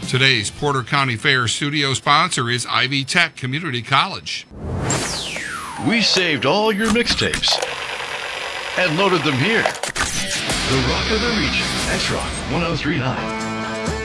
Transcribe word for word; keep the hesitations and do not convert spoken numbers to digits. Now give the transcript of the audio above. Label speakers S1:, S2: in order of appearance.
S1: Today's Porter County Fair studio sponsor is Ivy Tech Community College.
S2: We saved all your mixtapes and loaded them here. The Rock of the Region, X-Rock one oh three point nine.